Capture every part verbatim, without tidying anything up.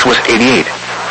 index was eighty-eight.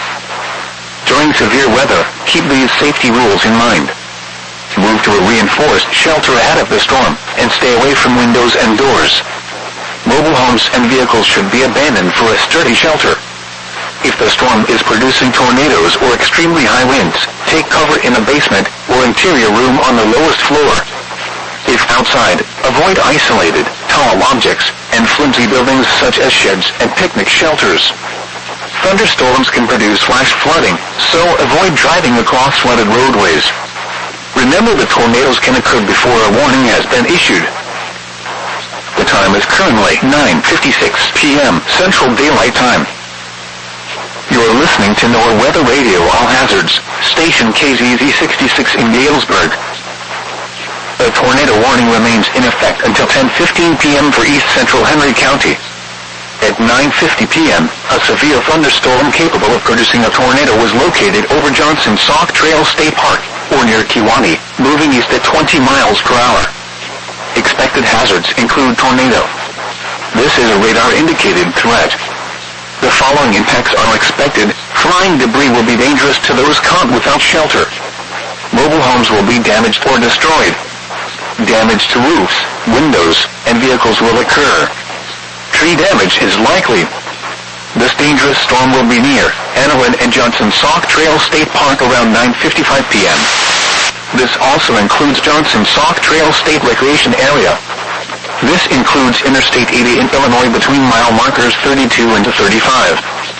During severe weather, keep these safety rules in mind. Move to a reinforced shelter ahead of the storm, and stay away from windows and doors. Mobile homes and vehicles should be abandoned for a sturdy shelter. If the storm is producing tornadoes or extremely high winds, take cover in a basement or interior room on the lowest floor. If outside, avoid isolated, tall objects and flimsy buildings such as sheds and picnic shelters. Thunderstorms can produce flash flooding, so avoid driving across flooded roadways. Remember that tornadoes can occur before a warning has been issued. The time is currently nine fifty-six p m Central Daylight Time. You're listening to NOAA Weather Radio All Hazards, station K Z Z sixty-six in Galesburg. A tornado warning remains in effect until ten fifteen p m for East Central Henry County. At nine fifty p m, a severe thunderstorm capable of producing a tornado was located over Johnson Sauk Trail State Park, or near Kewanee, moving east at twenty miles per hour. Expected hazards include tornado. This is a radar-indicated threat. The following impacts are expected. Flying debris will be dangerous to those caught without shelter. Mobile homes will be damaged or destroyed. Damage to roofs, windows, and vehicles will occur. Tree damage is likely. This dangerous storm will be near Annawan and Johnson Sauk Trail State Park around nine fifty-five p m This also includes Johnson Sauk Trail State Recreation Area. This includes Interstate eighty in Illinois between mile markers thirty-two and thirty-five.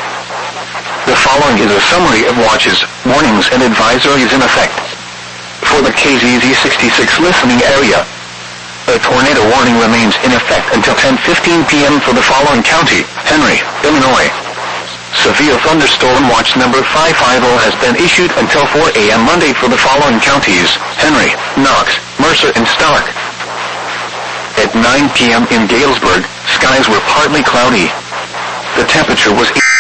The following is a summary of watches, warnings, and advisories in effect. For the K Z Z sixty-six listening area, a tornado warning remains in effect until ten fifteen p m for the following county: Henry, Illinois. Severe thunderstorm watch number five fifty has been issued until four a m Monday for the following counties: Henry, Knox, Mercer, and Stark. At nine p m in Galesburg, skies were partly cloudy. The temperature was